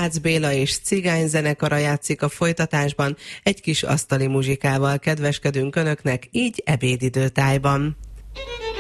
Rácz Béla és Cigány zenekara játszik a folytatásban, egy kis asztali muzsikával kedveskedünk önöknek, így ebédidőtájban.